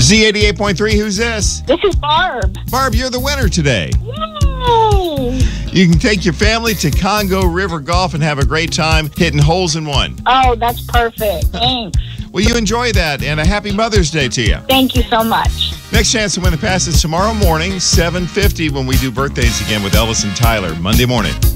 Z88.3, who's this? This is Barb. Barb, you're the winner today. Yay! You can take your family to Congo River Golf and have a great time hitting holes in one. Oh, that's perfect. Thanks. Well, you enjoy that, and a happy Mother's Day to you. Thank you so much. Next chance to win the pass is tomorrow morning, 7:50, when we do birthdays again with Elvis and Tyler, Monday morning.